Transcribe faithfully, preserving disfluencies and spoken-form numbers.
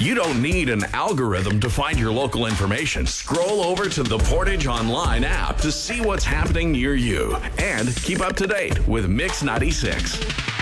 You don't need an algorithm to find your local information. Scroll over to the Portage Online app to see what's happening near you and keep up to date with Mix ninety-six.